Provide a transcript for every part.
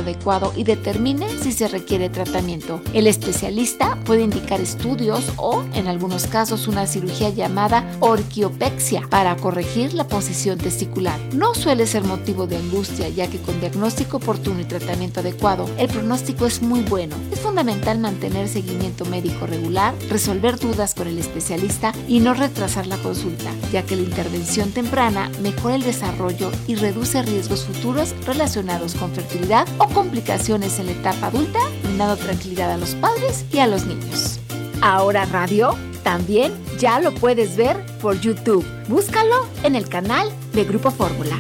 tratamiento adecuado y determine si se requiere tratamiento. El especialista puede indicar estudios o, en algunos casos, una cirugía llamada orquiopexia para corregir la posición testicular. No suele ser motivo de angustia, ya que con diagnóstico oportuno y tratamiento adecuado, el pronóstico es muy bueno. Es fundamental mantener seguimiento médico regular, resolver dudas con el especialista y no retrasar la consulta, ya que la intervención temprana mejora el desarrollo y reduce riesgos futuros relacionados con fertilidad o complicaciones en la etapa adulta, brindando tranquilidad a los padres y a los niños. Ahora Radio también ya lo puedes ver por YouTube. Búscalo en el canal de Grupo Fórmula.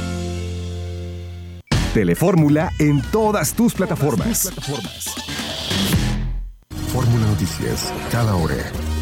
Telefórmula en todas tus plataformas. Fórmula Noticias, cada hora.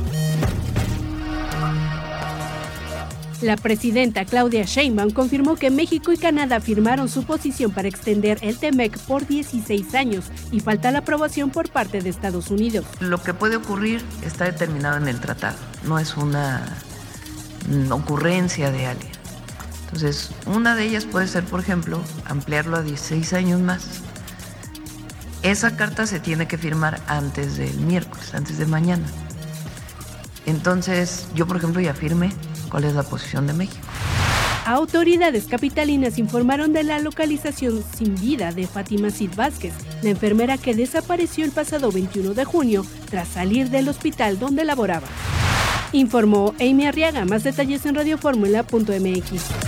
La presidenta Claudia Sheinbaum confirmó que México y Canadá firmaron su posición para extender el TEMEC por 16 años y falta la aprobación por parte de Estados Unidos. Lo que puede ocurrir está determinado en el tratado, no es una ocurrencia de alguien. Entonces, una de ellas puede ser, por ejemplo, ampliarlo a 16 años más. Esa carta se tiene que firmar antes del miércoles, antes de mañana. Entonces, yo, por ejemplo, ya firmé cuál es la posición de México. Autoridades capitalinas informaron de la localización sin vida de Fátima Cid Vázquez, la enfermera que desapareció el pasado 21 de junio tras salir del hospital donde laboraba. Informó Amy Arriaga. Más detalles en radioformula.mx.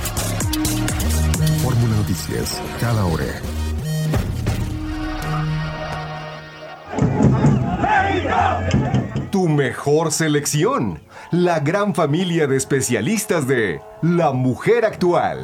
Fórmula Noticias, cada hora. Tu mejor selección. La gran familia de especialistas de La Mujer Actual.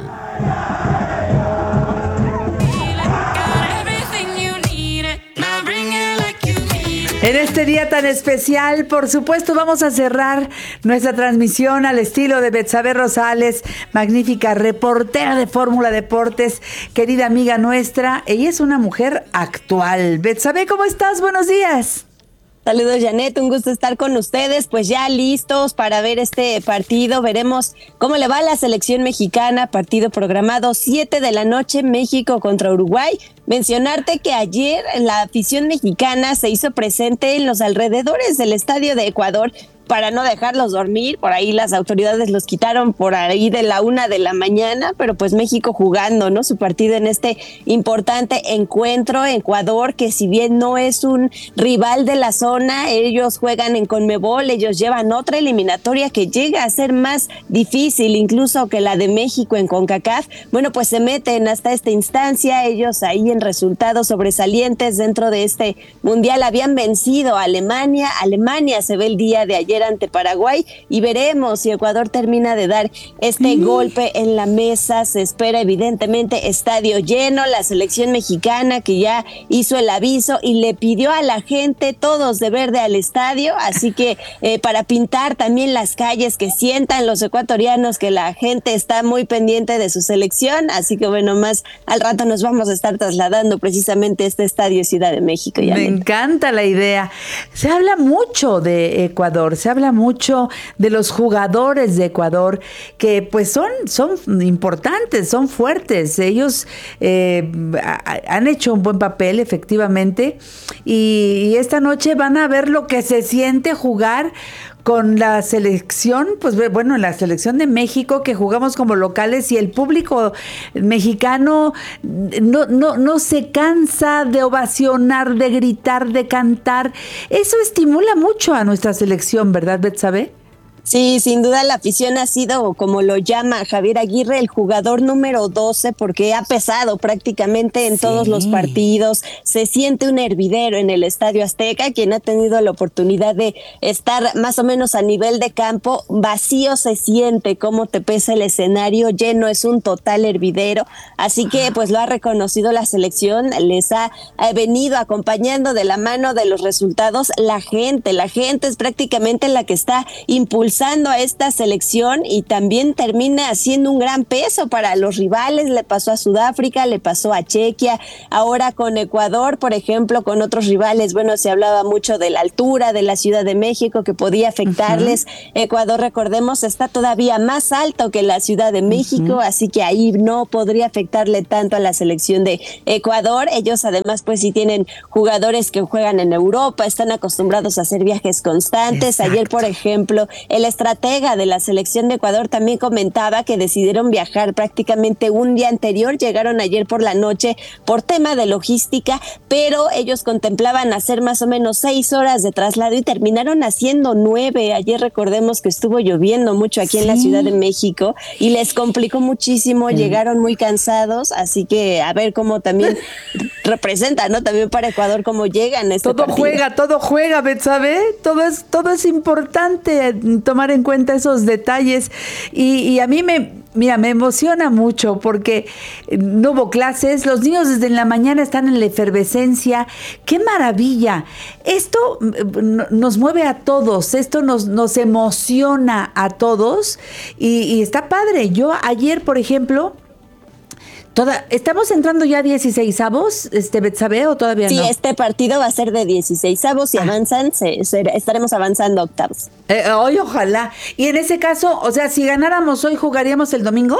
En este día tan especial, por supuesto, vamos a cerrar nuestra transmisión al estilo de Betsabe Rosales, magnífica reportera de Fórmula Deportes, querida amiga nuestra. Ella es una mujer actual. Betsabe, ¿cómo estás? Buenos días. Saludos, Janet, un gusto estar con ustedes, pues ya listos para ver este partido. Veremos cómo le va a la selección mexicana, partido programado 7 de la noche, México contra Uruguay. Mencionarte que ayer la afición mexicana se hizo presente en los alrededores del estadio de Ecuador para no dejarlos dormir. Por ahí las autoridades los quitaron por ahí de la 1 de la mañana, pero pues México jugando, ¿no? Su partido en este importante encuentro. Ecuador, que si bien no es un rival de la zona, ellos juegan en CONMEBOL, ellos llevan otra eliminatoria que llega a ser más difícil incluso que la de México en CONCACAF. Bueno, pues se meten hasta esta instancia, ellos ahí en resultados sobresalientes dentro de este mundial habían vencido a Alemania. Alemania se ve el día de ayer ante Paraguay y veremos si Ecuador termina de dar este golpe en la mesa. Se espera evidentemente estadio lleno, la selección mexicana que ya hizo el aviso y le pidió a la gente todos de verde al estadio, así que para pintar también las calles, que sientan los ecuatorianos que la gente está muy pendiente de su selección, así que bueno, más al rato nos vamos a estar trasladando precisamente a este estadio Ciudad de México. Me encanta la idea. Se habla mucho de Ecuador, se habla mucho de los jugadores de Ecuador que pues son importantes, son fuertes. Ellos han hecho un buen papel efectivamente y esta noche van a ver lo que se siente jugar con la selección, pues bueno, la selección de México, que jugamos como locales y el público mexicano no se cansa de ovacionar, de gritar, de cantar. Eso estimula mucho a nuestra selección, ¿verdad, Betsabe? Sí, sin duda la afición ha sido, como lo llama Javier Aguirre, el jugador número 12, porque ha pesado prácticamente en todos los partidos. Se siente un hervidero en el Estadio Azteca. Quien ha tenido la oportunidad de estar más o menos a nivel de campo, vacío se siente, cómo te pesa el escenario, lleno es un total hervidero. Así que pues lo ha reconocido la selección, les ha venido acompañando de la mano de los resultados la gente es prácticamente la que está impulsando impulsando a esta selección y también termina haciendo un gran peso para los rivales. Le pasó a Sudáfrica, le pasó a Chequia, ahora con Ecuador, por ejemplo, con otros rivales. Bueno, se hablaba mucho de la altura de la Ciudad de México que podía afectarles. Ecuador, recordemos, está todavía más alto que la Ciudad de México, así que ahí no podría afectarle tanto a la selección de Ecuador. Ellos además pues sí tienen jugadores que juegan en Europa, están acostumbrados a hacer viajes constantes. Exacto. Ayer, por ejemplo, el estratega de la selección de Ecuador también comentaba que decidieron viajar prácticamente un día anterior, llegaron ayer por la noche por tema de logística, pero ellos contemplaban hacer más o menos 6 horas de traslado y terminaron haciendo 9. Ayer recordemos que estuvo lloviendo mucho aquí en la Ciudad de México y les complicó muchísimo, llegaron muy cansados, así que a ver cómo también representa, ¿no? También para Ecuador cómo llegan a este partido. Todo juega, Betsabe, todo es importante tomar en cuenta esos detalles y a mí me emociona mucho porque no hubo clases, los niños desde la mañana están en la efervescencia. ¡Qué maravilla! Esto nos mueve a todos, esto nos emociona a todos y está padre. Yo ayer, por ejemplo, ¿estamos entrando ya a 16avos, Betsabe, o todavía no? Sí, este partido va a ser de 16avos y avanzan, estaremos avanzando a octavos. Hoy ojalá. Y en ese caso, o sea, si ganáramos hoy, ¿jugaríamos el domingo?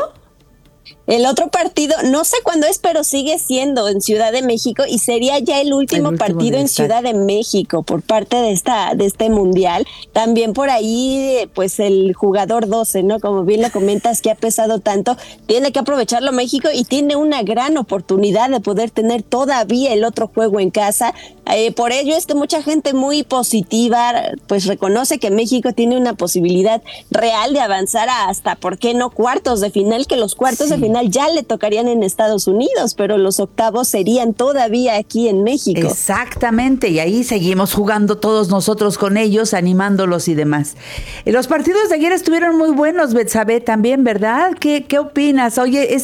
El otro partido, no sé cuándo es, pero sigue siendo en Ciudad de México y sería ya el último partido en Ciudad de México por parte de este mundial. También por ahí, pues el jugador 12, ¿no? Como bien lo comentas, que ha pesado tanto, tiene que aprovecharlo México y tiene una gran oportunidad de poder tener todavía el otro juego en casa. Por ello es que mucha gente muy positiva, pues reconoce que México tiene una posibilidad real de avanzar hasta, ¿por qué no?, cuartos de final, que los cuartos de final ya le tocarían en Estados Unidos, pero los octavos serían todavía aquí en México. Exactamente, y ahí seguimos jugando todos nosotros con ellos, animándolos y demás. Los partidos de ayer estuvieron muy buenos, Betsabe, también, ¿verdad? ¿Qué opinas? Oye,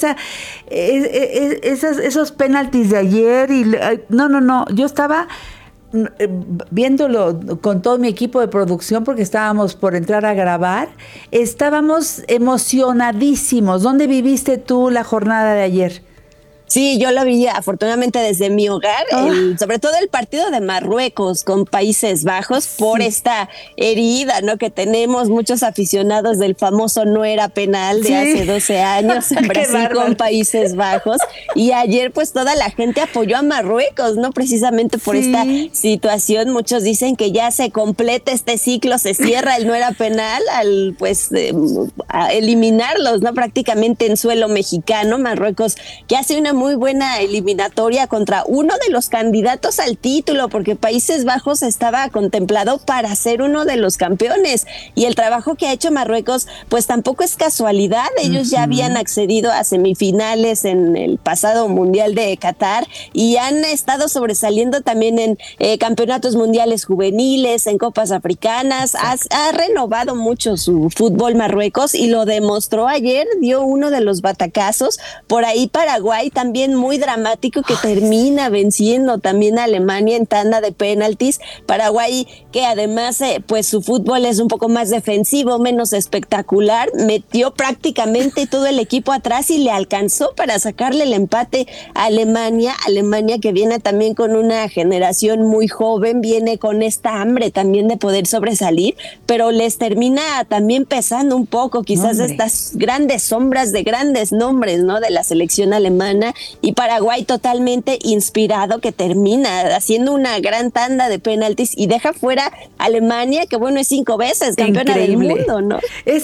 esos penaltis de ayer y no, yo estaba viéndolo con todo mi equipo de producción porque estábamos por entrar a grabar, estábamos emocionadísimos. ¿Dónde viviste tú la jornada de ayer? Sí, yo lo vi afortunadamente desde mi hogar, sobre todo el partido de Marruecos con Países Bajos, por esta herida, ¿no?, que tenemos muchos aficionados del famoso no era penal de hace 12 años en Brasil con Países Bajos. Y ayer pues toda la gente apoyó a Marruecos, ¿no?, precisamente por esta situación. Muchos dicen que ya se completa este ciclo, se cierra el no era penal al a eliminarlos, ¿no?, prácticamente en suelo mexicano. Marruecos que hace una muy buena eliminatoria contra uno de los candidatos al título, porque Países Bajos estaba contemplado para ser uno de los campeones, y el trabajo que ha hecho Marruecos pues tampoco es casualidad. Ellos ya habían accedido a semifinales en el pasado Mundial de Qatar y han estado sobresaliendo también en campeonatos mundiales juveniles, en copas africanas. Ha renovado mucho su fútbol Marruecos y lo demostró ayer, dio uno de los batacazos. Por ahí Paraguay también muy dramático, que termina venciendo también a Alemania en tanda de penaltis. Paraguay, que además pues su fútbol es un poco más defensivo, menos espectacular, metió prácticamente todo el equipo atrás y le alcanzó para sacarle el empate a Alemania que viene también con una generación muy joven, viene con esta hambre también de poder sobresalir, pero les termina también pesando un poco quizás estas grandes sombras de grandes nombres, ¿no?, de la selección alemana. Y Paraguay totalmente inspirado, que termina haciendo una gran tanda de penaltis y deja fuera a Alemania, que bueno, es 5 veces campeona del mundo, ¿no?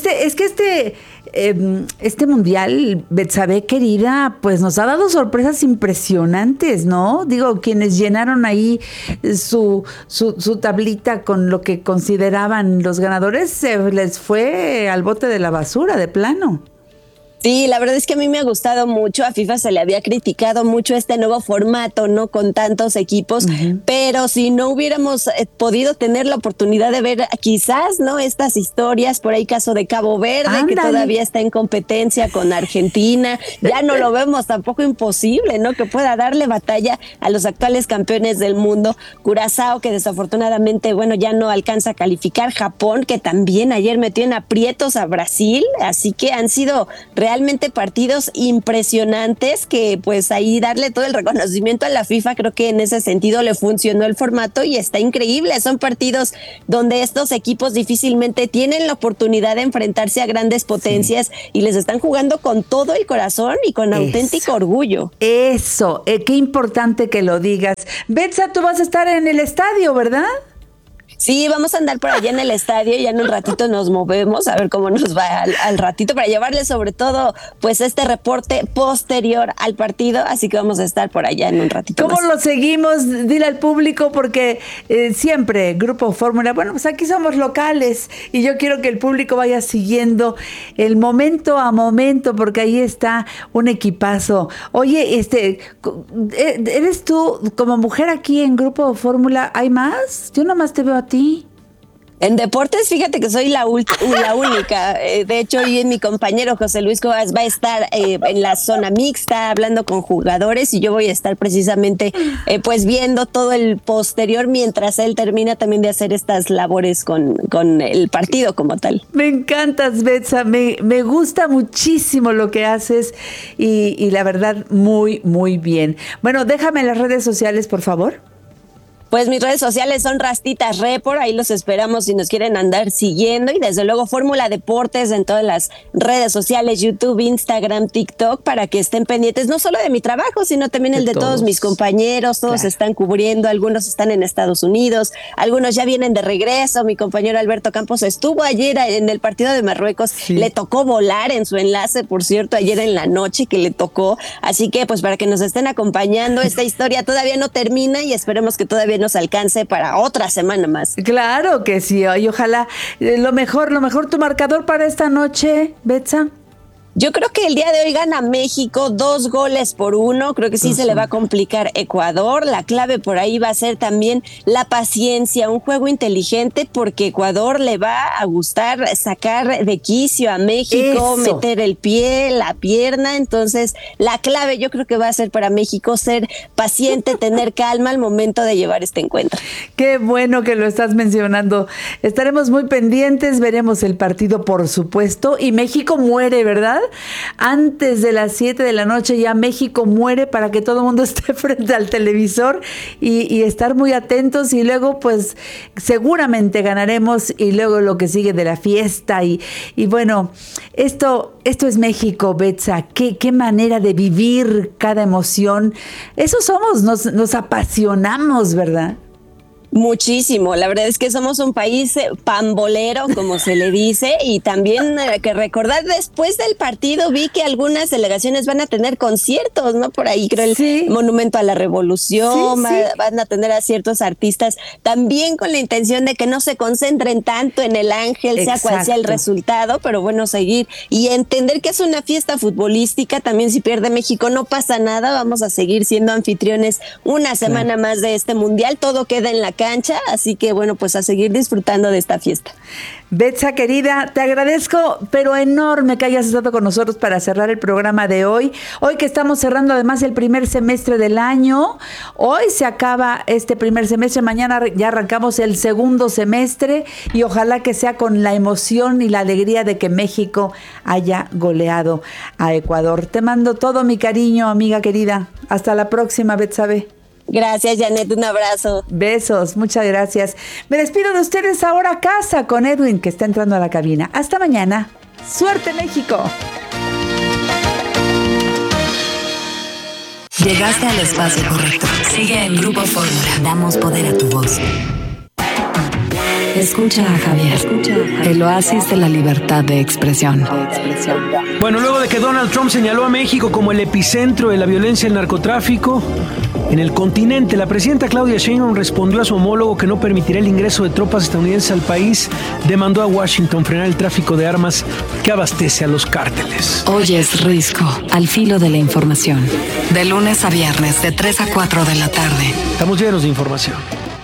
Este mundial, Betsabe querida, pues nos ha dado sorpresas impresionantes, ¿no? Digo, quienes llenaron ahí su tablita con lo que consideraban los ganadores, se les fue al bote de la basura, de plano. Sí, la verdad es que a mí me ha gustado mucho. A FIFA se le había criticado mucho este nuevo formato, ¿no? Con tantos equipos, pero si no hubiéramos podido tener la oportunidad de ver quizás, ¿no? Estas historias, por ahí caso de Cabo Verde, Ándale, que todavía está en competencia con Argentina, ya no lo vemos tampoco imposible, ¿no? Que pueda darle batalla a los actuales campeones del mundo. Curazao, que desafortunadamente, bueno, ya no alcanza a calificar. Japón, que también ayer metió en aprietos a Brasil, así que han sido realmente partidos impresionantes que pues ahí darle todo el reconocimiento a la FIFA, creo que en ese sentido le funcionó el formato y está increíble. Son partidos donde estos equipos difícilmente tienen la oportunidad de enfrentarse a grandes potencias y les están jugando con todo el corazón y con auténtico orgullo. Eso, qué importante que lo digas. Betsa, tú vas a estar en el estadio, ¿verdad? Sí, vamos a andar por allá en el estadio, ya en un ratito nos movemos a ver cómo nos va al ratito para llevarles sobre todo pues este reporte posterior al partido, así que vamos a estar por allá en un ratito. ¿Cómo más lo seguimos? Dile al público porque siempre Grupo Fórmula, bueno, pues aquí somos locales y yo quiero que el público vaya siguiendo el momento a momento porque ahí está un equipazo. Oye, ¿eres tú como mujer aquí en Grupo Fórmula? ¿Hay más? Yo nomás te veo a ti. En deportes, fíjate que soy la única. De hecho, hoy mi compañero José Luis Cobas va a estar en la zona mixta hablando con jugadores y yo voy a estar precisamente pues viendo todo el posterior mientras él termina también de hacer estas labores con el partido como tal. Me encantas, Betsa. Me gusta muchísimo lo que haces y la verdad, muy, muy bien. Bueno, déjame las redes sociales, por favor. Pues mis redes sociales son Rastitas Report, ahí los esperamos si nos quieren andar siguiendo y desde luego Fórmula Deportes en todas las redes sociales, YouTube, Instagram, TikTok, para que estén pendientes no solo de mi trabajo, sino también el de todos mis compañeros, todos claro. Están cubriendo, algunos están en Estados Unidos, algunos ya vienen de regreso, mi compañero Alberto Campos estuvo ayer en el partido de Marruecos, le tocó volar en su enlace, por cierto, ayer en la noche que le tocó, así que pues para que nos estén acompañando, esta historia todavía no termina y esperemos que todavía nos alcance para otra semana más. Claro que sí, y ojalá lo mejor tu marcador para esta noche, Betsa. Yo creo que el día de hoy gana México 2-1, creo que sí se le va a complicar Ecuador, la clave por ahí va a ser también la paciencia, un juego inteligente porque Ecuador le va a gustar sacar de quicio a México, meter el pie, la pierna, entonces la clave yo creo que va a ser para México ser paciente, tener calma al momento de llevar este encuentro. Qué bueno que lo estás mencionando, estaremos muy pendientes, veremos el partido por supuesto y México muere, ¿verdad? Antes de las 7 de la noche ya México muere para que todo el mundo esté frente al televisor y estar muy atentos y luego pues seguramente ganaremos y luego lo que sigue de la fiesta y bueno, esto es México, Betsa, qué manera de vivir cada emoción, eso somos, nos apasionamos, ¿verdad? Muchísimo, la verdad es que somos un país pambolero, como se le dice, y también que recordar, después del partido vi que algunas delegaciones van a tener conciertos, ¿no? Por ahí creo el Monumento a la Revolución, van a tener a ciertos artistas, también con la intención de que no se concentren tanto en el Ángel, sea cual sea el resultado, pero bueno, seguir y entender que es una fiesta futbolística, también si pierde México no pasa nada, vamos a seguir siendo anfitriones una semana más de este mundial, todo queda en la cancha, así que bueno, pues a seguir disfrutando de esta fiesta. Betsa, querida, te agradezco, pero enorme que hayas estado con nosotros para cerrar el programa de hoy. Hoy que estamos cerrando además el primer semestre del año, hoy se acaba este primer semestre, mañana ya arrancamos el segundo semestre y ojalá que sea con la emoción y la alegría de que México haya goleado a Ecuador. Te mando todo mi cariño, amiga querida. Hasta la próxima, Betsabe. Gracias, Janet, un abrazo. Besos, muchas gracias. Me despido de ustedes ahora a casa con Edwin, que está entrando a la cabina. Hasta mañana. ¡Suerte, México! Llegaste al espacio correcto. Sigue en Grupo Fórmula. Damos poder a tu voz. Escucha a Javier, el oasis de la libertad de expresión. Bueno, luego de que Donald Trump señaló a México como el epicentro de la violencia y el narcotráfico en el continente, la presidenta Claudia Sheinbaum respondió a su homólogo que no permitirá el ingreso de tropas estadounidenses al país. Demandó a Washington frenar el tráfico de armas que abastece a los cárteles. Hoy es Risco, al filo de la información. De lunes a viernes, de 3 a 4 de la tarde. Estamos llenos de información.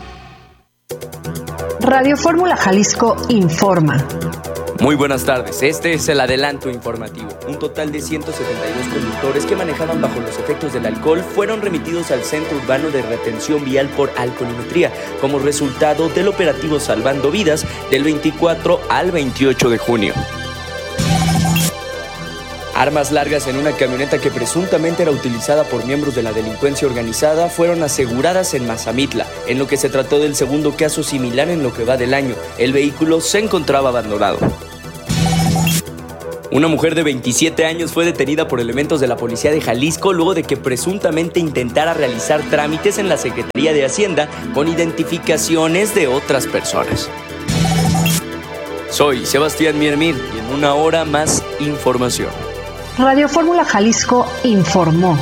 Radio Fórmula Jalisco informa. Muy buenas tardes, este es el adelanto informativo. Un total de 172 conductores que manejaban bajo los efectos del alcohol fueron remitidos al Centro Urbano de Retención Vial por alcoholimetría como resultado del operativo Salvando Vidas del 24 al 28 de junio. Armas largas en una camioneta que presuntamente era utilizada por miembros de la delincuencia organizada fueron aseguradas en Mazamitla, en lo que se trató del segundo caso similar en lo que va del año. El vehículo se encontraba abandonado. Una mujer de 27 años fue detenida por elementos de la policía de Jalisco luego de que presuntamente intentara realizar trámites en la Secretaría de Hacienda con identificaciones de otras personas. Soy Sebastián Miermir y en una hora más información. Radio Fórmula Jalisco informó.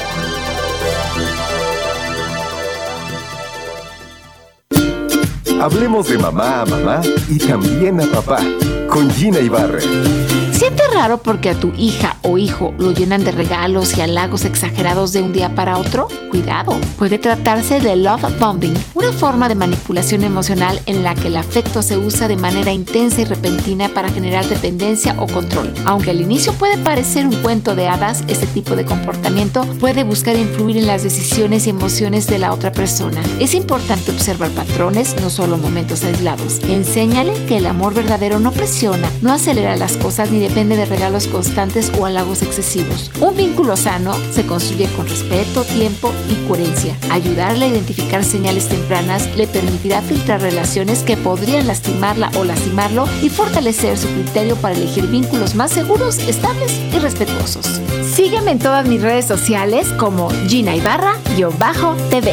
Hablemos de mamá a mamá y también a papá con Gina Ibarra. ¿Sientes raro porque a tu hija o hijo lo llenan de regalos y halagos exagerados de un día para otro? Cuidado, puede tratarse de love bombing, una forma de manipulación emocional en la que el afecto se usa de manera intensa y repentina para generar dependencia o control. Aunque al inicio puede parecer un cuento de hadas, este tipo de comportamiento puede buscar influir en las decisiones y emociones de la otra persona. Es importante observar patrones, no solo momentos aislados. Enséñale que el amor verdadero no presiona, no acelera las cosas ni depende de regalos constantes o halagos excesivos. Un vínculo sano se construye con respeto, tiempo y coherencia. Ayudarle a identificar señales tempranas le permitirá filtrar relaciones que podrían lastimarla o lastimarlo y fortalecer su criterio para elegir vínculos más seguros, estables y respetuosos. Sígueme en todas mis redes sociales como Gina Ibarra-TV.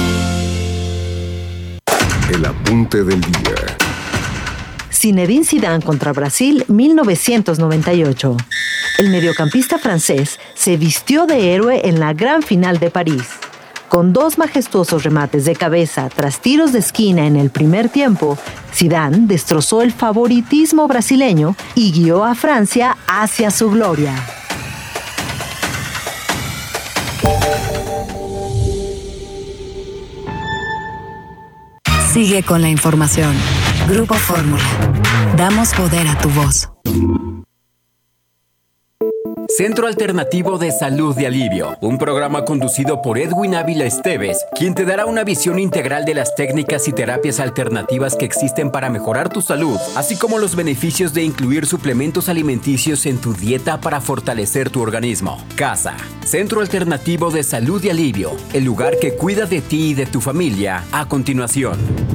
El apunte del día. Zinedine Zidane contra Brasil, 1998. El mediocampista francés se vistió de héroe en la gran final de París. Con 2 majestuosos remates de cabeza tras tiros de esquina en el primer tiempo, Zidane destrozó el favoritismo brasileño y guió a Francia hacia su gloria. Sigue con la información. Grupo Fórmula. Damos poder a tu voz. Centro Alternativo de Salud y Alivio, un programa conducido por Edwin Ávila Esteves, quien te dará una visión integral de las técnicas y terapias alternativas que existen para mejorar tu salud, así como los beneficios de incluir suplementos alimenticios en tu dieta para fortalecer tu organismo. CASA, Centro Alternativo de Salud y Alivio, el lugar que cuida de ti y de tu familia, a continuación.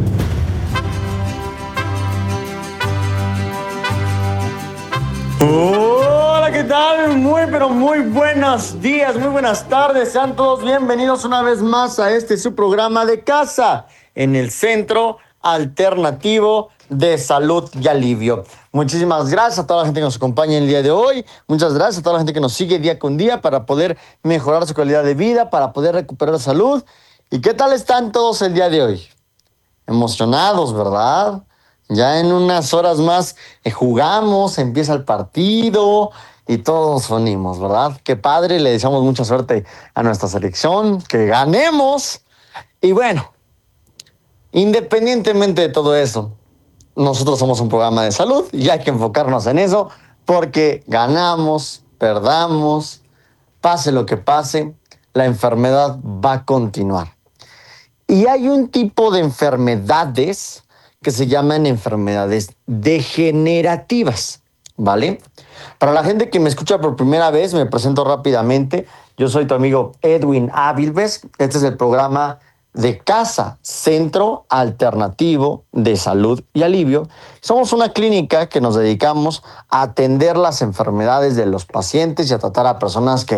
Hola, ¿qué tal? Muy buenos días, muy buenas tardes. Sean todos bienvenidos una vez más a su programa de casa en el Centro Alternativo de Salud y Alivio. Muchísimas gracias a toda la gente que nos acompaña el día de hoy. Muchas gracias a toda la gente que nos sigue día con día para poder mejorar su calidad de vida, para poder recuperar salud. ¿Y qué tal están todos el día de hoy? Emocionados, ¿verdad? Ya en unas horas más jugamos, empieza el partido y todos nos unimos, ¿verdad? Qué padre, le deseamos mucha suerte a nuestra selección, que ganemos. Y bueno, independientemente de todo eso, nosotros somos un programa de salud y hay que enfocarnos en eso porque ganamos, perdamos, pase lo que pase, la enfermedad va a continuar. Y hay un tipo de enfermedades que se llaman enfermedades degenerativas, ¿vale? Para la gente que me escucha por primera vez, me presento rápidamente. Yo soy tu amigo Edwin Áviles. Este es el programa de CASA, Centro Alternativo de Salud y Alivio. Somos una clínica que nos dedicamos a atender las enfermedades de los pacientes y a tratar a personas que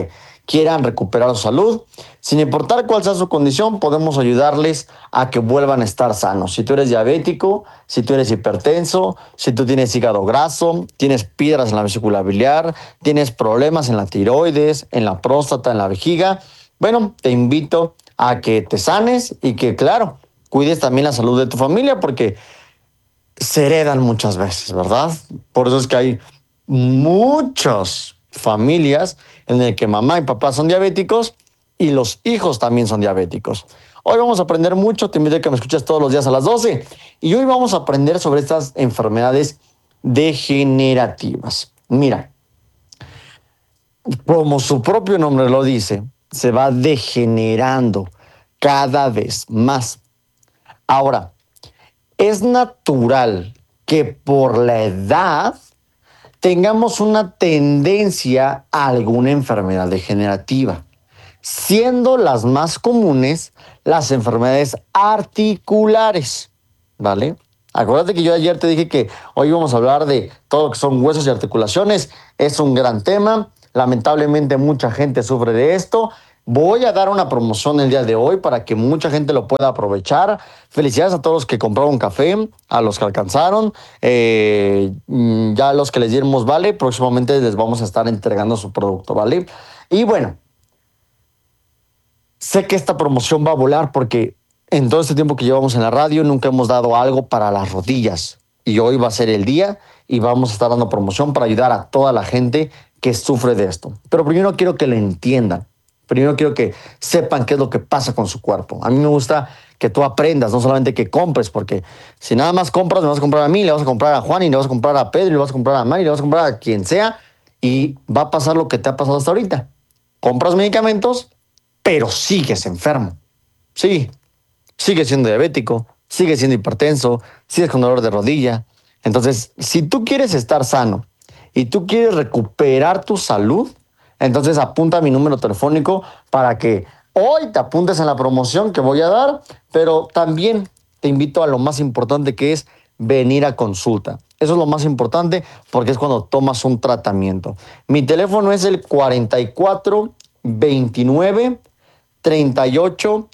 quieran recuperar su salud. Sin importar cuál sea su condición, podemos ayudarles a que vuelvan a estar sanos. Si tú eres diabético, si tú eres hipertenso, si tú tienes hígado graso, tienes piedras en la vesícula biliar, tienes problemas en la tiroides, en la próstata, en la vejiga, bueno, te invito a que te sanes y que, claro, cuides también la salud de tu familia, porque se heredan muchas veces, ¿verdad? Por eso es que hay muchas familias en las que mamá y papá son diabéticos y los hijos también son diabéticos. Hoy vamos a aprender mucho, te invito a que me escuches todos los días a las 12 y hoy vamos a aprender sobre estas enfermedades degenerativas. Mira, como su propio nombre lo dice, se va degenerando cada vez más. Ahora, es natural que por la edad tengamos una tendencia a alguna enfermedad degenerativa, siendo las más comunes las enfermedades articulares, ¿vale? Acuérdate que yo ayer te dije que hoy vamos a hablar de todo lo que son huesos y articulaciones. Es un gran tema. Lamentablemente mucha gente sufre de esto. Voy a dar una promoción el día de hoy para que mucha gente lo pueda aprovechar. Felicidades a todos los que compraron café, a los que alcanzaron, ya a los que les dimos vale, próximamente les vamos a estar entregando su producto, ¿vale? Y bueno, sé que esta promoción va a volar porque en todo este tiempo que llevamos en la radio nunca hemos dado algo para las rodillas. Y hoy va a ser el día y vamos a estar dando promoción para ayudar a toda la gente que sufre de esto. Pero primero quiero que lo entiendan. Primero quiero que sepan qué es lo que pasa con su cuerpo. A mí me gusta que tú aprendas, no solamente que compres, porque si nada más compras, me vas a comprar a mí, le vas a comprar a Juan, y le vas a comprar a Pedro, y le vas a comprar a Mari, y le vas a comprar a quien sea, y va a pasar lo que te ha pasado hasta ahorita. Compras medicamentos, pero sigues enfermo. Sí, sigues siendo diabético, sigues siendo hipertenso, sigues con dolor de rodilla. Entonces, si tú quieres estar sano y tú quieres recuperar tu salud, entonces apunta mi número telefónico para que hoy te apuntes en la promoción que voy a dar, pero también te invito a lo más importante, que es venir a consulta. Eso es lo más importante porque es cuando tomas un tratamiento. Mi teléfono es el 44 29 38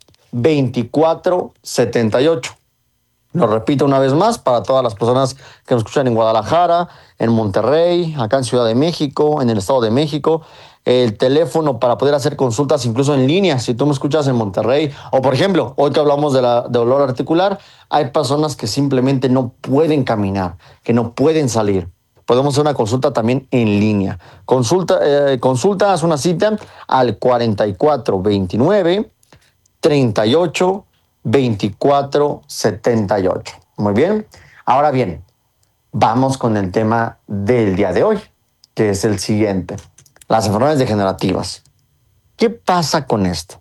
24 78. Lo repito una vez más para todas las personas que nos escuchan en Guadalajara, en Monterrey, acá en Ciudad de México, en el Estado de México. El teléfono para poder hacer consultas incluso en línea, si tú me escuchas en Monterrey, o por ejemplo, hoy que hablamos de dolor articular, hay personas que simplemente no pueden caminar, que no pueden salir. Podemos hacer una consulta también en línea. Consulta, haz una cita al 44 29 38 24 78. Muy bien. Ahora bien, vamos con el tema del día de hoy, que es el siguiente. Las enfermedades degenerativas. ¿Qué pasa con esto?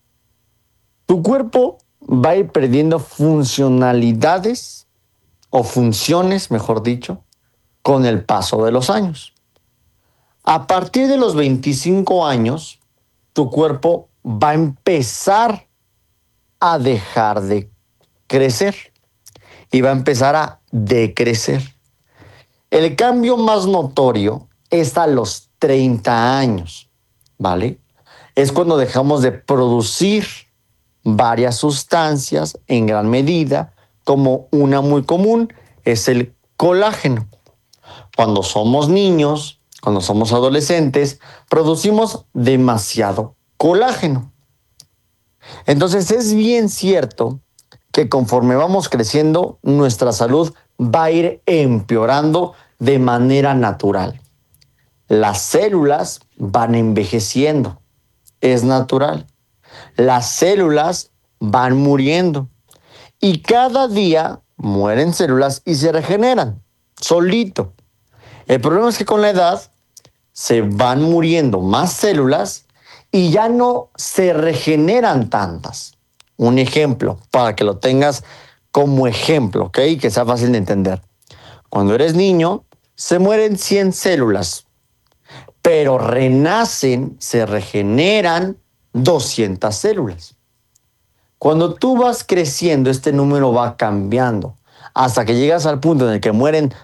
Tu cuerpo va a ir perdiendo funcionalidades o funciones, mejor dicho, con el paso de los años. A partir de los 25 años, tu cuerpo va a empezar a dejar de crecer y va a empezar a decrecer. El cambio más notorio es a los 30 años, ¿vale? Es cuando dejamos de producir varias sustancias en gran medida, como una muy común es el colágeno. Cuando somos niños, cuando somos adolescentes, producimos demasiado colágeno. Entonces es bien cierto que conforme vamos creciendo, nuestra salud va a ir empeorando de manera natural. Las células van envejeciendo, es natural. Las células van muriendo y cada día mueren células y se regeneran solito. El problema es que con la edad se van muriendo más células y ya no se regeneran tantas. Un ejemplo, para que lo tengas como ejemplo, ¿ok? Que sea fácil de entender. Cuando eres niño, se mueren 100 células, pero renacen, se regeneran 200 células. Cuando tú vas creciendo, este número va cambiando hasta que llegas al punto en el que mueren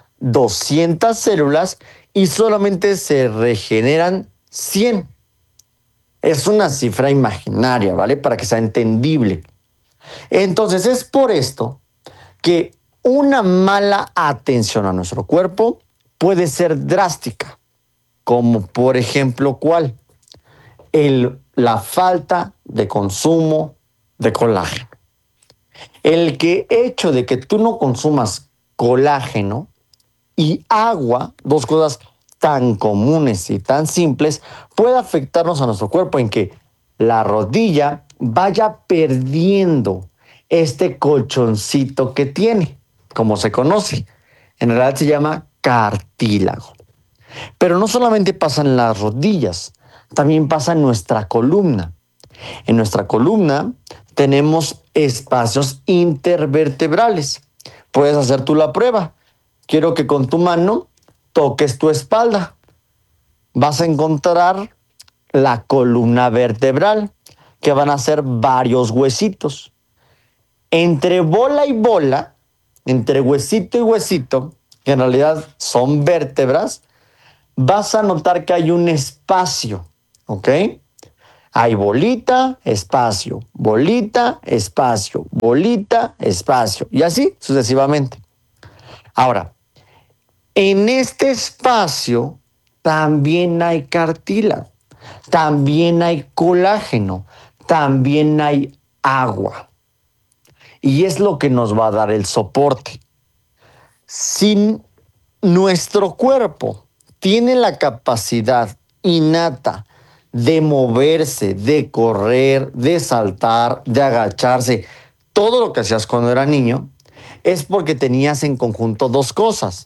200 células y solamente se regeneran 100. Es una cifra imaginaria, ¿vale? Para que sea entendible. Entonces es por esto que una mala atención a nuestro cuerpo puede ser drástica, como por ejemplo, ¿cuál? La falta de consumo de colágeno. El hecho de que tú no consumas colágeno y agua, dos cosas tan comunes y tan simples, puede afectarnos a nuestro cuerpo en que la rodilla vaya perdiendo este colchoncito que tiene, como se conoce. En realidad se llama cartílago. Pero no solamente pasa en las rodillas, también pasa en nuestra columna. En nuestra columna tenemos espacios intervertebrales. Puedes hacer tú la prueba. Quiero que con tu mano toques tu espalda. Vas a encontrar la columna vertebral, que van a ser varios huesitos. Entre bola y bola, entre huesito y huesito, que en realidad son vértebras, vas a notar que hay un espacio, ¿ok? Hay bolita, espacio, bolita, espacio, bolita, espacio, y así sucesivamente. Ahora, en este espacio también hay cartílago, también hay colágeno, también hay agua. Y es lo que nos va a dar el soporte. Si nuestro cuerpo tiene la capacidad innata de moverse, de correr, de saltar, de agacharse, todo lo que hacías cuando era niño, es porque tenías en conjunto dos cosas: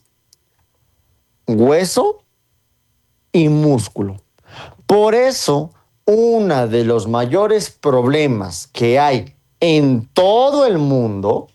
hueso y músculo. Por eso, uno de los mayores problemas que hay en todo el mundo,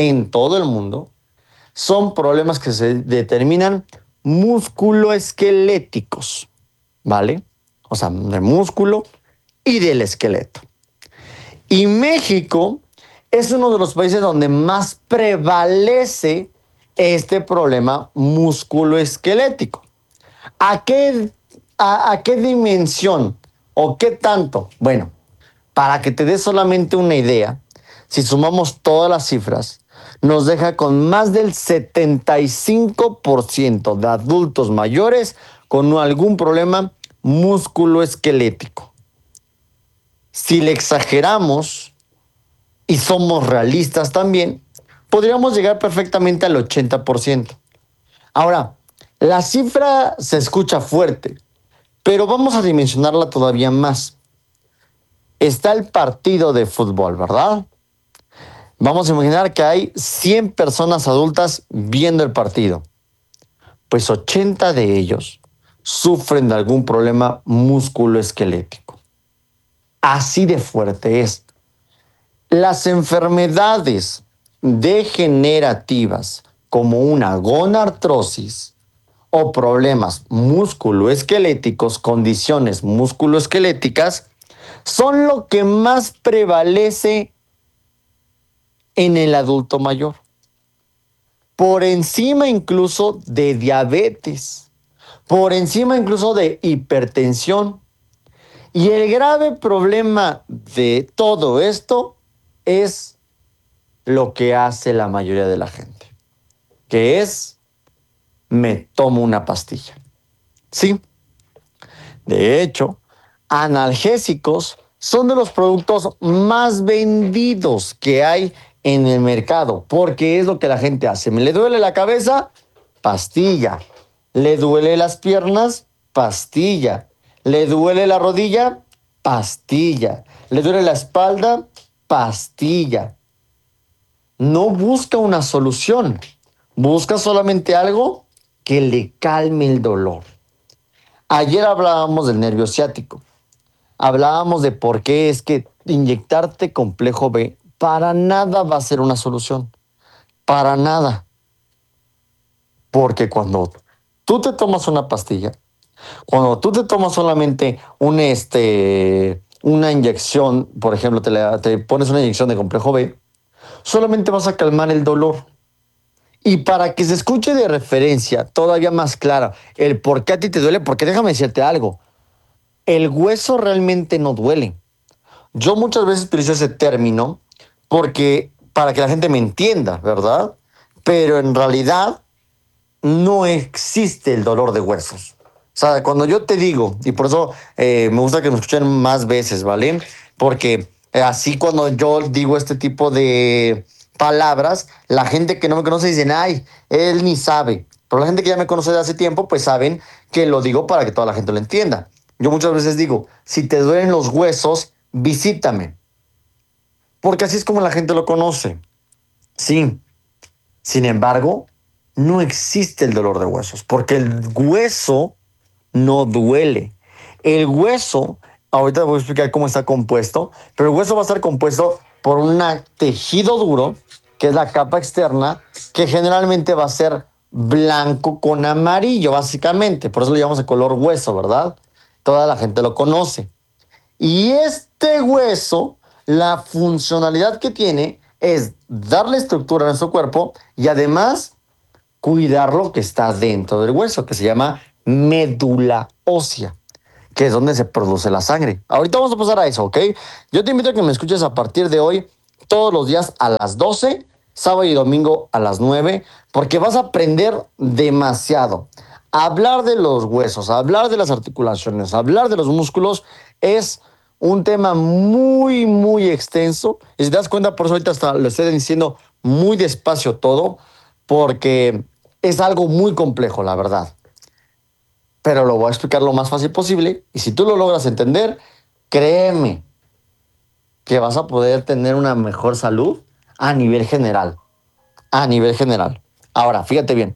son problemas que se determinan musculoesqueléticos, ¿vale? O sea, del músculo y del esqueleto. Y México es uno de los países donde más prevalece este problema musculoesquelético. ¿A qué dimensión o qué tanto? Bueno, para que te des solamente una idea, si sumamos todas las cifras, nos deja con más del 75% de adultos mayores con algún problema musculoesquelético. Si le exageramos y somos realistas también, podríamos llegar perfectamente al 80%. Ahora, la cifra se escucha fuerte, pero vamos a dimensionarla todavía más. Está el partido de fútbol, ¿verdad? Vamos a imaginar que hay 100 personas adultas viendo el partido. Pues 80 de ellos sufren de algún problema musculoesquelético. Así de fuerte es. Las enfermedades degenerativas como una gonartrosis o problemas musculoesqueléticos, condiciones musculoesqueléticas, son lo que más prevalece en el adulto mayor. Por encima incluso de diabetes, por encima incluso de hipertensión. Y el grave problema de todo esto es lo que hace la mayoría de la gente, que es: me tomo una pastilla. Sí. De hecho, analgésicos son de los productos más vendidos que hay en el mercado, porque es lo que la gente hace. ¿Me le duele la cabeza? Pastilla. ¿Le duele las piernas? Pastilla. ¿Le duele la rodilla? Pastilla. ¿Le duele la espalda? Pastilla. No busca una solución, busca solamente algo que le calme el dolor. Ayer hablábamos del nervio ciático. Hablábamos de por qué es que inyectarte complejo B para nada va a ser una solución. Para nada. Porque cuando tú te tomas una pastilla, cuando tú te tomas solamente una inyección, por ejemplo, te pones una inyección de complejo B, solamente vas a calmar el dolor. Y para que se escuche de referencia todavía más clara el por qué a ti te duele, porque déjame decirte algo. el hueso realmente no duele. Yo muchas veces utilizo ese término porque para que la gente me entienda, ¿verdad? Pero en realidad no existe el dolor de huesos. O sea, cuando yo te digo, y por eso me gusta que me escuchen más veces, ¿vale? Porque así cuando yo digo este tipo de palabras, la gente que no me conoce dicen, ay, él ni sabe. Pero la gente que ya me conoce de hace tiempo, pues saben que lo digo para que toda la gente lo entienda. Yo muchas veces digo, si te duelen los huesos, visítame. Porque así es como la gente lo conoce. Sí. Sin embargo, no existe el dolor de huesos, porque el hueso no duele. El hueso, ahorita voy a explicar cómo está compuesto, pero el hueso va a estar compuesto por un tejido duro, que es la capa externa, que generalmente va a ser blanco con amarillo, básicamente. Por eso le llamamos el color hueso, ¿verdad? Toda la gente lo conoce. Y este hueso, la funcionalidad que tiene es darle estructura a nuestro cuerpo y además cuidar lo que está dentro del hueso, que se llama médula ósea, que es donde se produce la sangre. Ahorita vamos a pasar a eso, ¿ok? Yo te invito a que me escuches a partir de hoy, todos los días a las 12, sábado y domingo a las 9, porque vas a aprender demasiado. Hablar de los huesos, hablar de las articulaciones, hablar de los músculos es un tema muy, muy extenso. Y si te das cuenta, por eso ahorita hasta lo estoy diciendo muy despacio todo, porque es algo muy complejo, la verdad. Pero lo voy a explicar lo más fácil posible. Y si tú lo logras entender, créeme que vas a poder tener una mejor salud a nivel general. A nivel general. Ahora, fíjate bien.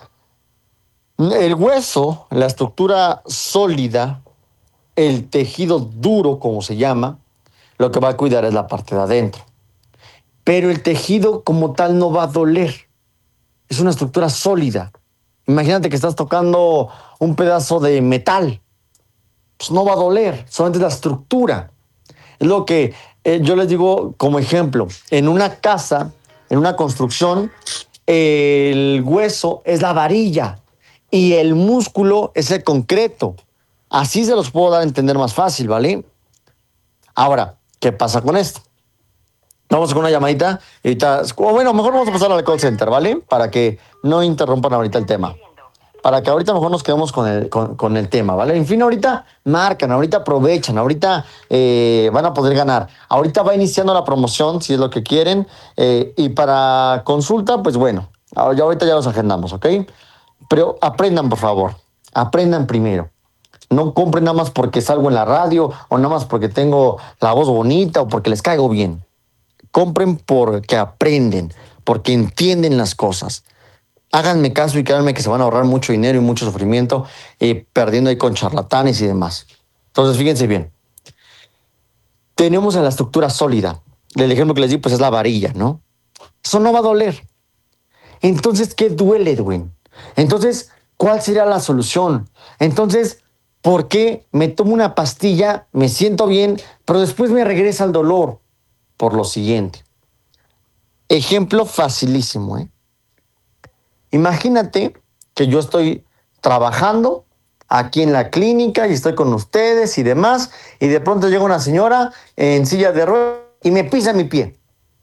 El hueso, la estructura sólida, el tejido duro, como se llama, lo que va a cuidar es la parte de adentro. Pero el tejido como tal no va a doler. Es una estructura sólida. Imagínate que estás tocando un pedazo de metal. Pues no va a doler, solamente es la estructura. Es lo que yo les digo como ejemplo. En una casa, en una construcción, el hueso es la varilla y el músculo es el concreto. Así se los puedo dar a entender más fácil, ¿vale? Ahora, ¿qué pasa con esto? Vamos con una llamadita. Bueno, mejor vamos a pasar al call center, ¿vale? Para que no interrumpan ahorita el tema. Para que ahorita mejor nos quedemos con el tema, ¿vale? En fin, ahorita marcan, ahorita aprovechan, ahorita van a poder ganar. Ahorita va iniciando la promoción, si es lo que quieren. Y para consulta, pues bueno, ahorita ya los agendamos, ¿ok? Pero aprendan, por favor. Aprendan primero. No compren nada más porque salgo en la radio o nada más porque tengo la voz bonita o porque les caigo bien. Compren porque aprenden, porque entienden las cosas. Háganme caso y créanme que se van a ahorrar mucho dinero y mucho sufrimiento perdiendo ahí con charlatanes y demás. Entonces, fíjense bien. Tenemos la estructura sólida. El ejemplo que les di, pues es la varilla, ¿no? Eso no va a doler. Entonces, ¿qué duele, Edwin? Entonces, ¿cuál sería la solución? Entonces, ¿por qué me tomo una pastilla, me siento bien, pero después me regresa el dolor? Por lo siguiente. Ejemplo facilísimo, ¿eh? Imagínate que yo estoy trabajando aquí en la clínica y estoy con ustedes y demás, y de pronto llega una señora en silla de ruedas y me pisa mi pie.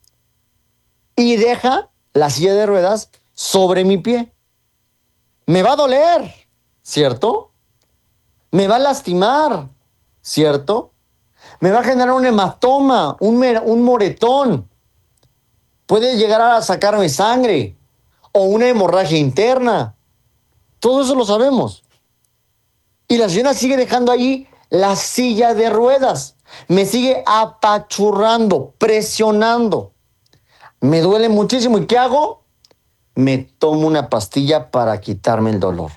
Y deja la silla de ruedas sobre mi pie. Me va a doler, ¿cierto? Me va a lastimar, ¿cierto? Me va a generar un hematoma, un moretón. Puede llegar a sacarme sangre o una hemorragia interna. Todo eso lo sabemos. Y la señora sigue dejando ahí la silla de ruedas. Me sigue apachurrando, presionando. Me duele muchísimo. ¿Y qué hago? Me tomo una pastilla para quitarme el dolor.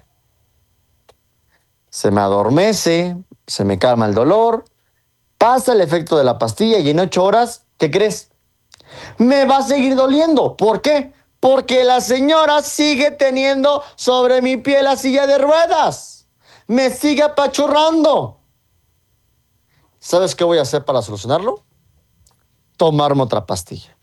Se me adormece, se me calma el dolor. Pasa el efecto de la pastilla y en 8 horas, ¿qué crees? Me va a seguir doliendo. ¿Por qué? Porque la señora sigue teniendo sobre mi pie la silla de ruedas. Me sigue apachurrando. ¿Sabes qué voy a hacer para solucionarlo? Tomarme otra pastilla.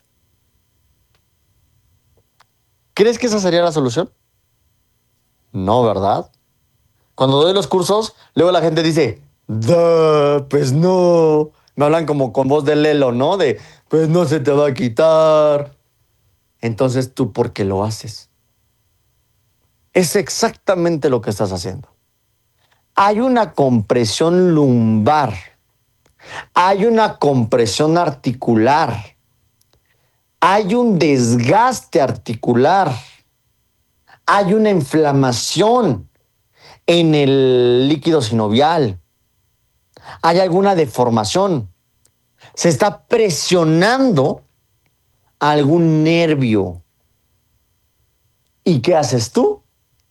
¿Crees que esa sería la solución? No, ¿verdad? Cuando doy los cursos, luego la gente dice, Pues no. Me hablan como con voz de Lelo, ¿no? De, pues no se te va a quitar. Entonces, ¿tú por qué lo haces? Es exactamente lo que estás haciendo. Hay una compresión lumbar. Hay una compresión articular. Hay un desgaste articular. Hay una inflamación en el líquido sinovial. Hay alguna deformación. Se está presionando algún nervio. ¿Y qué haces tú?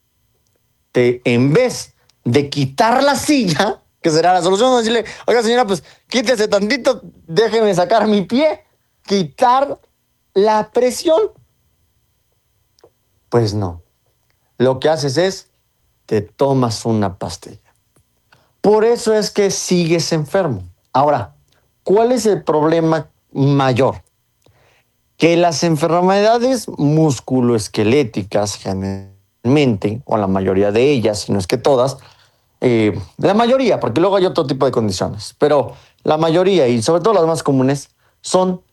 En vez de quitar la silla, que será la solución, decirle, oiga señora, pues quítese tantito, déjeme sacar mi pie, quitar la presión. Pues no. Lo que haces es, te tomas una pastilla. Por eso es que sigues enfermo. Ahora, ¿cuál es el problema mayor? Que las enfermedades musculoesqueléticas, generalmente, o la mayoría de ellas, si no es que todas, la mayoría, porque luego hay otro tipo de condiciones, pero la mayoría, y sobre todo las más comunes, son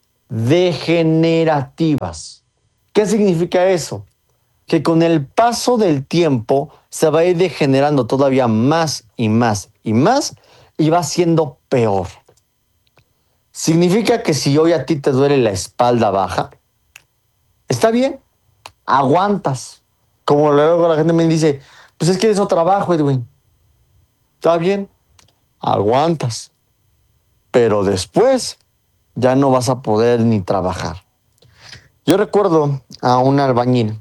degenerativas. ¿Qué significa eso? Que con el paso del tiempo se va a ir degenerando todavía más y más y más y va siendo peor. Significa que si hoy a ti te duele la espalda baja, está bien, aguantas. Como luego la gente me dice, pues es que eso trabajo, Edwin. Está bien, aguantas. Pero después ya no vas a poder ni trabajar. Yo recuerdo a un albañil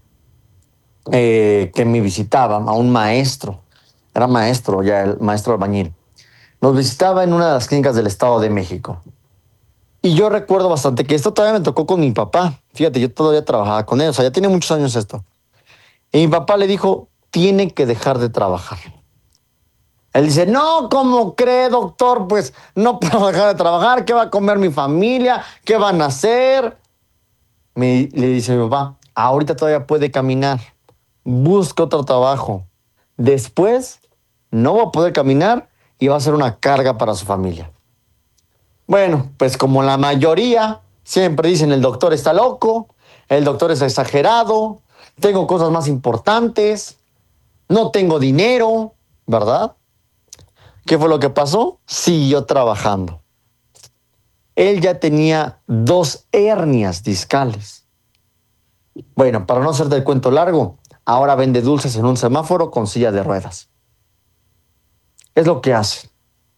que me visitaba, a un maestro. Era maestro, ya el maestro albañil. Nos visitaba en una de las clínicas del Estado de México. Y yo recuerdo bastante que esto todavía me tocó con mi papá. Fíjate, yo todavía trabajaba con él. O sea, ya tiene muchos años esto. Y mi papá le dijo, tiene que dejar de trabajar. Él dice, no, ¿cómo cree, doctor? Pues no puedo dejar de trabajar. ¿Qué va a comer mi familia? ¿Qué van a hacer? Le dice mi papá, ahorita todavía puede caminar. Busca otro trabajo. Después no va a poder caminar y va a ser una carga para su familia. Bueno, pues como la mayoría siempre dicen el doctor está loco, el doctor es exagerado, tengo cosas más importantes, no tengo dinero, ¿verdad? ¿Qué fue lo que pasó? Siguió trabajando. Él ya tenía 2 hernias discales. Bueno, para no hacerte el cuento largo, ahora vende dulces en un semáforo con silla de ruedas. Es lo que hace.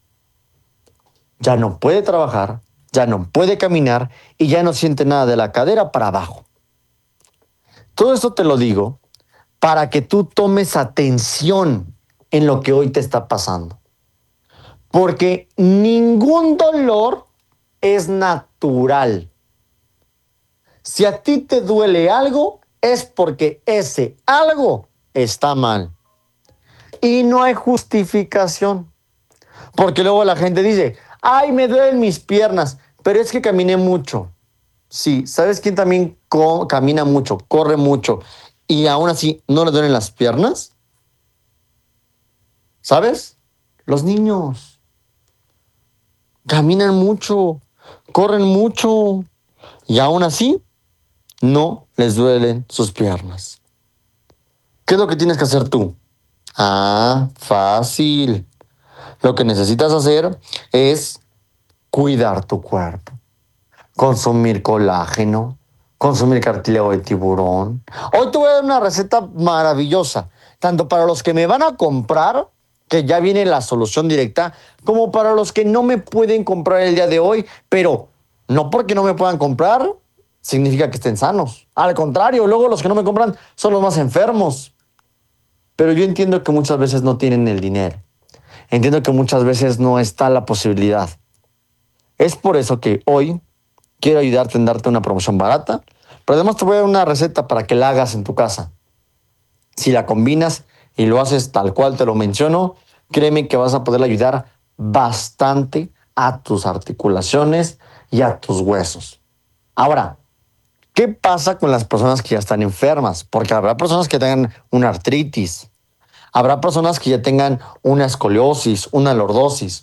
Ya no puede trabajar, ya no puede caminar y ya no siente nada de la cadera para abajo. Todo esto te lo digo para que tú tomes atención en lo que hoy te está pasando. Porque ningún dolor es natural. Si a ti te duele algo, es porque ese algo está mal. Y no hay justificación. Porque luego la gente dice, ay, me duelen mis piernas, pero es que caminé mucho. Sí, ¿sabes quién también camina mucho, corre mucho y aún así no le duelen las piernas? ¿Sabes? Los niños. Caminan mucho, corren mucho y aún así no les duelen sus piernas. ¿Qué es lo que tienes que hacer tú? Fácil. Lo que necesitas hacer es cuidar tu cuerpo. Consumir colágeno, consumir cartílago de tiburón. Hoy te voy a dar una receta maravillosa, tanto para los que me van a comprar, que ya viene la solución directa, como para los que no me pueden comprar el día de hoy, pero no porque no me puedan comprar, significa que estén sanos. Al contrario, luego los que no me compran son los más enfermos. Pero yo entiendo que muchas veces no tienen el dinero. Entiendo que muchas veces no está la posibilidad. Es por eso que hoy quiero ayudarte en darte una promoción barata, pero además te voy a dar una receta para que la hagas en tu casa. Si la combinas y lo haces tal cual te lo menciono, créeme que vas a poder ayudar bastante a tus articulaciones y a tus huesos. Ahora, ¿qué pasa con las personas que ya están enfermas? Porque habrá personas que tengan una artritis, habrá personas que ya tengan una escoliosis, una lordosis.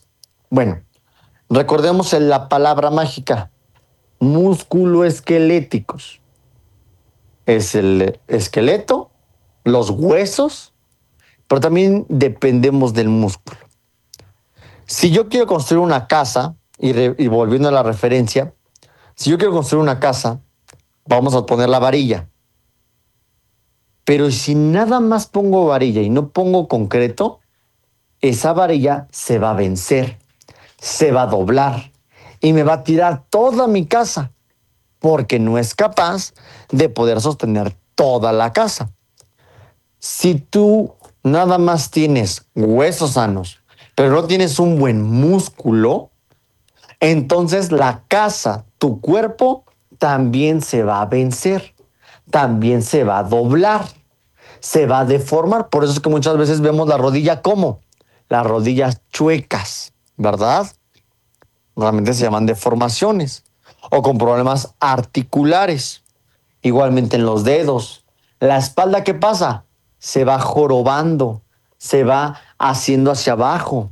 Bueno, recordemos la palabra mágica, músculo-esqueléticos. Es el esqueleto, los huesos, pero también dependemos del músculo. Si yo quiero construir una casa, y volviendo a la referencia, si yo quiero construir una casa, vamos a poner la varilla. Pero si nada más pongo varilla y no pongo concreto, esa varilla se va a vencer, se va a doblar y me va a tirar toda mi casa porque no es capaz de poder sostener toda la casa. Si tú nada más tienes huesos sanos, pero no tienes un buen músculo, entonces la casa, tu cuerpo, también se va a vencer, también se va a doblar, se va a deformar. Por eso es que muchas veces vemos la rodilla como las rodillas chuecas, ¿verdad? Normalmente se llaman deformaciones o con problemas articulares. Igualmente en los dedos. La espalda, ¿qué pasa? Se va jorobando, se va haciendo hacia abajo.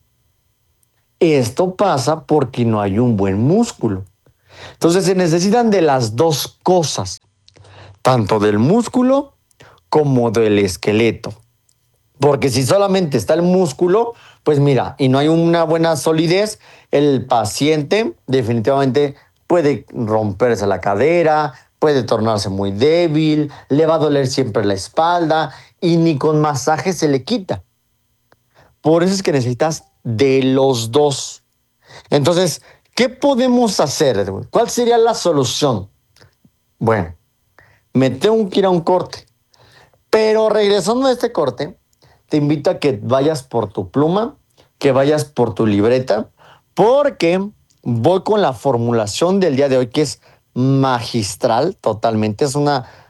Esto pasa porque no hay un buen músculo. Entonces se necesitan de las dos cosas, tanto del músculo como del esqueleto. Porque si solamente está el músculo, pues mira, y no hay una buena solidez, el paciente definitivamente puede romperse la cadera, puede tornarse muy débil, le va a doler siempre la espalda y ni con masaje se le quita. Por eso es que necesitas de los dos. Entonces, ¿qué podemos hacer, Edwin? ¿Cuál sería la solución? Bueno, me tengo que ir a un corte. Pero regresando a este corte, te invito a que vayas por tu pluma, que vayas por tu libreta, porque voy con la formulación del día de hoy, que es magistral totalmente. Es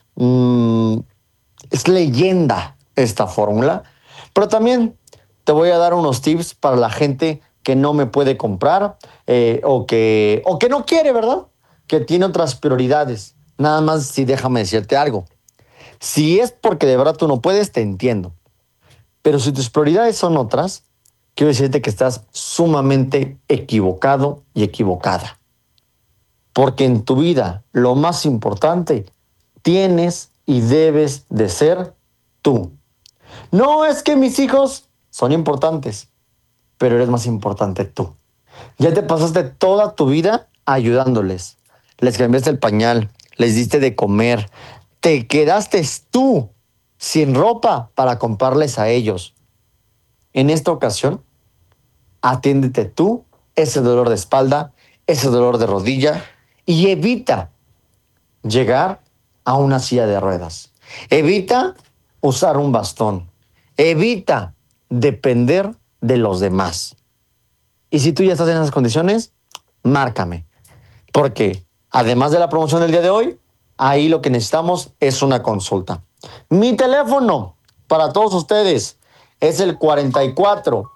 es leyenda esta fórmula. Pero también te voy a dar unos tips para la gente que no me puede comprar o que no quiere, ¿verdad? Que tiene otras prioridades. Nada más, si déjame decirte algo. Si es porque de verdad tú no puedes, te entiendo. Pero si tus prioridades son otras, quiero decirte que estás sumamente equivocado y equivocada. Porque en tu vida lo más importante tienes y debes de ser tú. No es que mis hijos son importantes, pero eres más importante tú. Ya te pasaste toda tu vida ayudándoles. Les cambiaste el pañal, les diste de comer. Te quedaste tú sin ropa para comprarles a ellos. En esta ocasión, atiéndete tú ese dolor de espalda, ese dolor de rodilla y evita llegar a una silla de ruedas. Evita usar un bastón. Evita depender de los demás. Y si tú ya estás en esas condiciones, márcame. Porque además de la promoción del día de hoy, ahí lo que necesitamos es una consulta. Mi teléfono para todos ustedes es el 44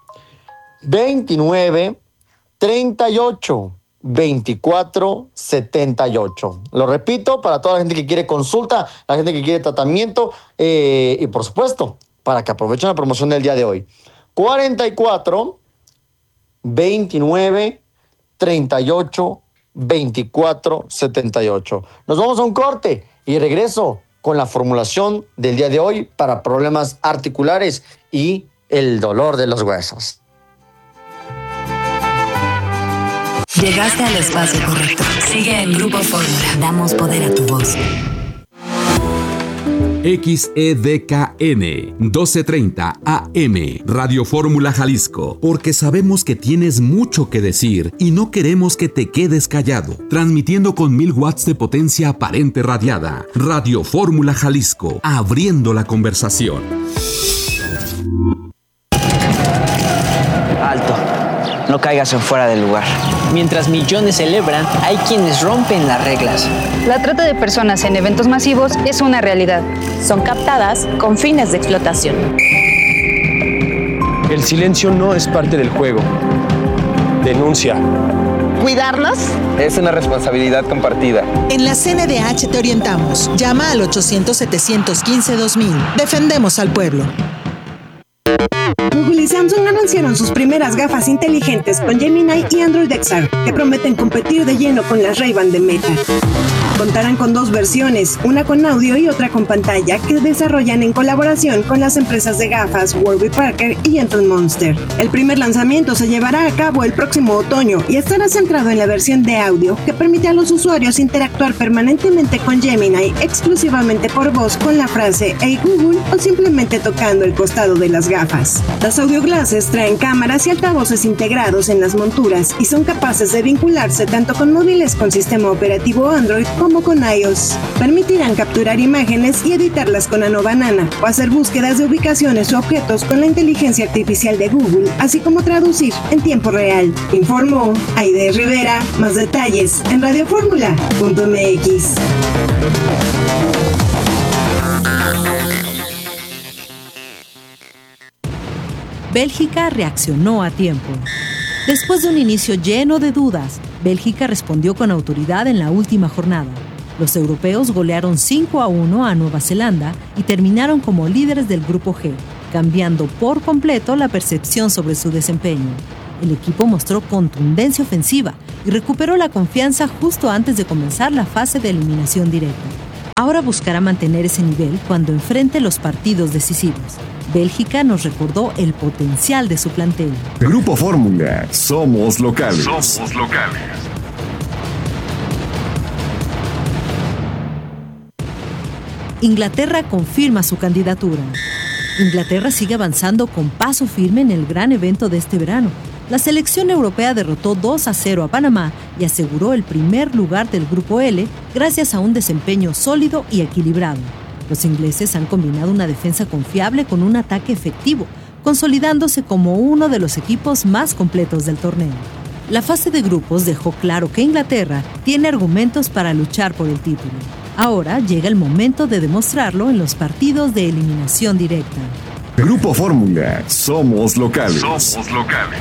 29 38 24 78. Lo repito, para toda la gente que quiere consulta, la gente que quiere tratamiento y por supuesto, para que aprovechen la promoción del día de hoy. 44 29 38 24 78. Nos vamos a un corte y regreso con la formulación del día de hoy para problemas articulares y el dolor de los huesos. Llegaste al espacio correcto. Sigue en Grupo Fórmula. Damos poder a tu voz. XEDKN 1230 AM Radio Fórmula Jalisco, porque sabemos que tienes mucho que decir y no queremos que te quedes callado. Transmitiendo con 1000 watts de potencia aparente radiada. Radio Fórmula Jalisco, abriendo la conversación. Alto, no caigas en fuera del lugar. Mientras millones celebran, hay quienes rompen las reglas. La trata de personas en eventos masivos es una realidad. Son captadas con fines de explotación. El silencio no es parte del juego. Denuncia. ¿Cuidarnos? Es una responsabilidad compartida. En la CNDH te orientamos. Llama al 800-715-2000. Defendemos al pueblo. Google y Samsung anunciaron sus primeras gafas inteligentes con Gemini y Android XR, que prometen competir de lleno con las Ray-Ban de Meta. Contarán con 2 versiones, una con audio y otra con pantalla, que desarrollan en colaboración con las empresas de gafas Warby Parker y Gentle Monster. El primer lanzamiento se llevará a cabo el próximo otoño y estará centrado en la versión de audio, que permite a los usuarios interactuar permanentemente con Gemini exclusivamente por voz con la frase "Hey Google" o simplemente tocando el costado de las gafas. Las audio glasses traen cámaras y altavoces integrados en las monturas y son capaces de vincularse tanto con móviles con sistema operativo Android como con iOS. Permitirán capturar imágenes y editarlas con Nano Banana o hacer búsquedas de ubicaciones o objetos con la inteligencia artificial de Google, así como traducir en tiempo real. Informó Aide Rivera. Más detalles en radioformula.mx. Bélgica reaccionó a tiempo. Después de un inicio lleno de dudas, Bélgica respondió con autoridad en la última jornada. Los europeos golearon 5-1 a Nueva Zelanda y terminaron como líderes del Grupo G, cambiando por completo la percepción sobre su desempeño. El equipo mostró contundencia ofensiva y recuperó la confianza justo antes de comenzar la fase de eliminación directa. Ahora buscará mantener ese nivel cuando enfrente los partidos decisivos. Bélgica nos recordó el potencial de su plantel. Grupo Fórmula, somos locales. Somos locales. Inglaterra confirma su candidatura. Inglaterra sigue avanzando con paso firme en el gran evento de este verano. La selección europea derrotó 2-0 a Panamá y aseguró el primer lugar del Grupo L gracias a un desempeño sólido y equilibrado. Los ingleses han combinado una defensa confiable con un ataque efectivo, consolidándose como uno de los equipos más completos del torneo. La fase de grupos dejó claro que Inglaterra tiene argumentos para luchar por el título. Ahora llega el momento de demostrarlo en los partidos de eliminación directa. Grupo Fórmula, somos locales. Somos locales.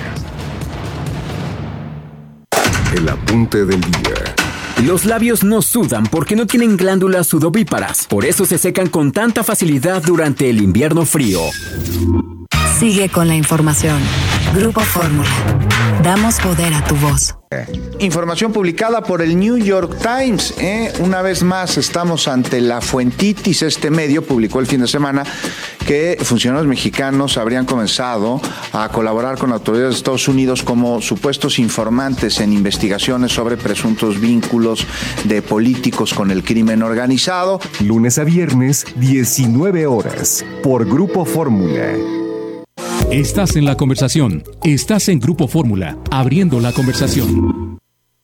El apunte del día. Los labios no sudan porque no tienen glándulas sudovíparas. Por eso se secan con tanta facilidad durante el invierno frío. Sigue con la información. Grupo Fórmula. Damos poder a tu voz. Información publicada por el New York Times. Una vez más estamos ante la fuentitis. Este medio publicó el fin de semana que funcionarios mexicanos habrían comenzado a colaborar con autoridades de Estados Unidos como supuestos informantes en investigaciones sobre presuntos vínculos de políticos con el crimen organizado. Lunes a viernes, 19 horas, por Grupo Fórmula. Estás en la conversación. Estás en Grupo Fórmula, abriendo la conversación.